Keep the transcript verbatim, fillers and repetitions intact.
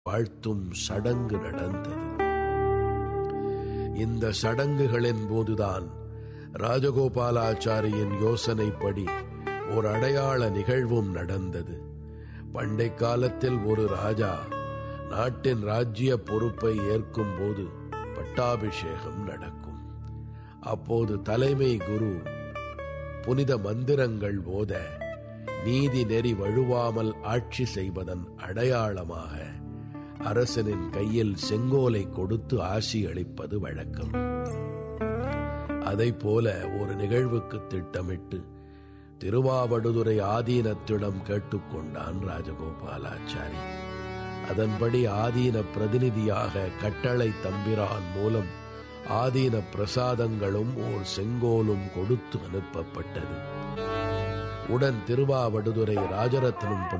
வாழ்த்தும் சடங்கு நடந்தது. இந்த சடங்குகளின் போதுதான் ராஜகோபாலாச்சாரியின் யோசனைப்படி ஒரு அடையாள நிகழ்வும் நடந்தது. பண்டை காலத்தில் ஒரு ராஜா நாட்டின் ராஜ்ய பொறுப்பை ஏற்கும் போது பட்டாபிஷேகம் நடக்கும். அப்போது தலைமை குரு புனித மந்திரங்கள் போத நீதி நெறி வழுவாமல் ஆட்சி செய்வதன் அடையாளமாக அரசனின் கையில் செங்கோலை கொடுத்து ஆசி அளிப்பது வழக்கம். அதைப்போல ஒரு நிகழ்வுக்கு திட்டமிட்டு திருவாவடுதுறை ஆதீனத்திடம் கேட்டுக்கொண்டான் ராஜகோபாலாச்சாரி. அதன்படி ஆதீன பிரதிநிதியாக கட்டளை தம்பிரான் மூலம் ஆதீன பிரசாதங்களும் ஓர் செங்கோலும் கொடுத்து அனுப்பப்பட்டது. உடன் திருவாவடுதுறை ராஜரத்னம்